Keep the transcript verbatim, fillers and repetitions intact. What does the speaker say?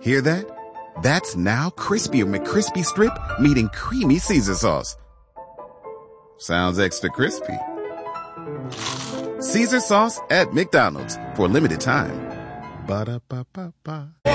Hear that? That's now crispy McCrispy Strip meeting creamy Caesar sauce. Sounds extra crispy. Caesar sauce at McDonald's for a limited time. Ba-da-ba-ba-ba.